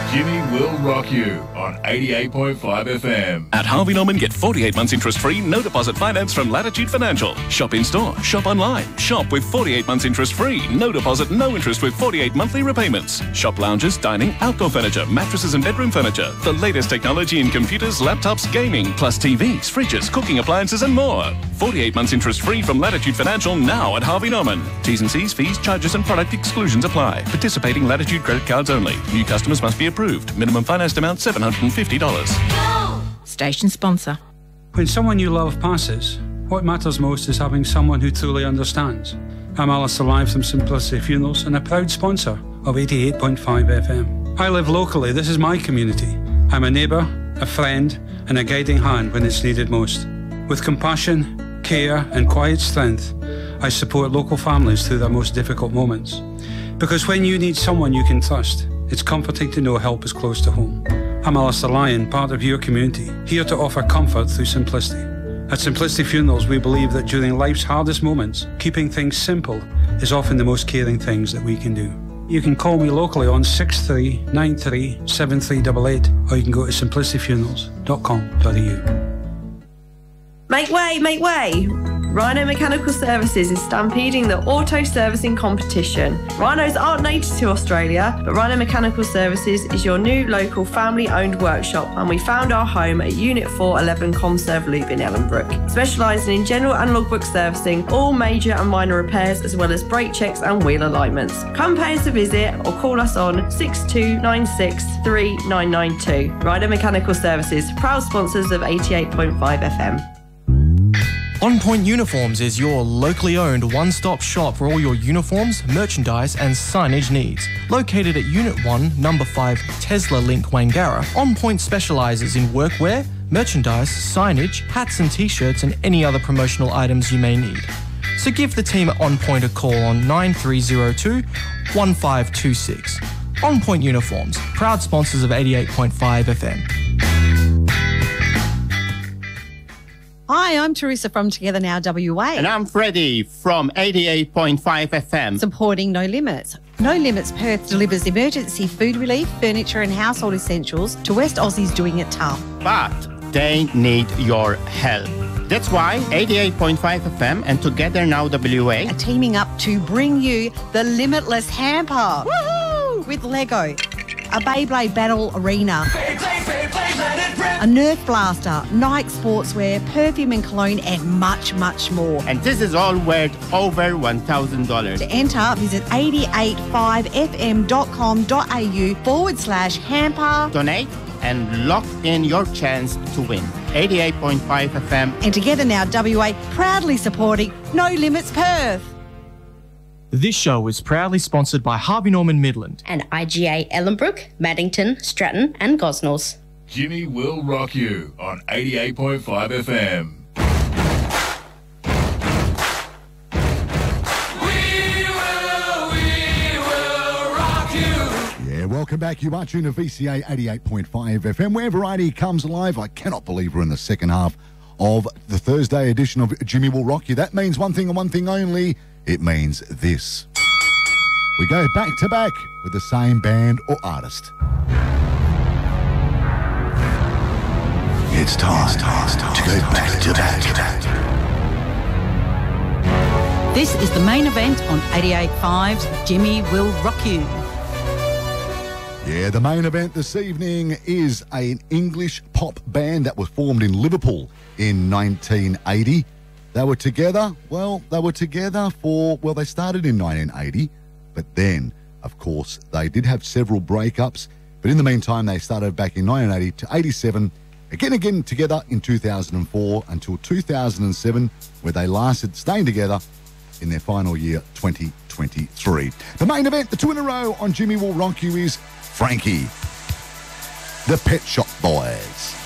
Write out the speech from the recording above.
Jimmy will rock you on 88.5 FM. At Harvey Norman, get 48 months interest-free, no deposit finance from Latitude Financial. Shop in-store, shop online. Shop with 48 months interest-free, no deposit, no interest with 48 monthly repayments. Shop lounges, dining, outdoor furniture, mattresses and bedroom furniture. The latest technology in computers, laptops, gaming, plus TVs, fridges, cooking appliances and more. 48 months interest-free from Latitude Financial now at Harvey Norman. T's and C's, fees, charges and product exclusions apply. Participating Latitude credit cards only. New customers must be approved. Minimum financed amount $750. Station sponsor. When someone you love passes, what matters most is having someone who truly understands. I'm Alistair Live from Simplicity Funerals and a proud sponsor of 88.5 FM. I live locally. This is my community. I'm a neighbour, a friend and a guiding hand when it's needed most. With compassion, care and quiet strength, I support local families through their most difficult moments. Because when you need someone you can trust, it's comforting to know help is close to home. I'm Alistair Lyon, part of your community, here to offer comfort through simplicity. At Simplicity Funerals, we believe that during life's hardest moments, keeping things simple is often the most caring things that we can do. You can call me locally on 6393 7388 or you can go to simplicityfunerals.com.au. Make way, make way! Rhino Mechanical Services is stampeding the auto servicing competition. Rhinos aren't native to Australia, but Rhino Mechanical Services is your new local family-owned workshop, and we found our home at Unit 411 Conserve Loop in Ellenbrook, specialising in general and logbook servicing, all major and minor repairs, as well as brake checks and wheel alignments. Come pay us a visit or call us on 6296 3992. Rhino Mechanical Services, proud sponsors of 88.5 FM. On Point Uniforms is your locally owned one-stop shop for all your uniforms, merchandise and signage needs. Located at Unit 1, Number 5, Tesla Link, Wangara, On Point specialises in workwear, merchandise, signage, hats and t-shirts and any other promotional items you may need. So give the team at On Point a call on 9302 1526. On Point Uniforms, proud sponsors of 88.5 FM. Hi, I'm Teresa from Together Now WA. And I'm Freddie from 88.5 FM. Supporting No Limits. No Limits Perth delivers emergency food relief, furniture and household essentials to West Aussies doing it tough. But they need your help. That's why 88.5 FM and Together Now WA are teaming up to bring you the Limitless Hamper. Woohoo! With Lego, a Beyblade Battle Arena, a Nerf Blaster, Nike sportswear, perfume and cologne and much, much more. And this is all worth over $1,000. To enter, visit 885fm.com.au/hamper. Donate and lock in your chance to win. 88.5 FM. And Together Now WA, proudly supporting No Limits Perth. This show is proudly sponsored by Harvey Norman Midland and IGA Ellenbrook, Maddington, Stratton and Gosnells. Jimmy will rock you on 88.5 FM. Welcome back. You are tuned to VCA 88.5 FM, where variety comes alive. I cannot believe we're in the second half of the Thursday edition of Jimmy Will Rock You. That means one thing and one thing only. It means this. We go back to back with the same band or artist. It's time to go back to back. This is the main event on 88.5's Jimmy Will Rock You. Yeah, the main event this evening is an English pop band that was formed in Liverpool in 1980. They were together, they started in 1980, but then, of course, they did have several breakups, but in the meantime, they started back in 1980 to 87, again together in 2004 until 2007, where they lasted staying together in their final year, 2023. The main event, the two in a row on Jimmy Will Rock You is Frankie, the Pet Shop Boys.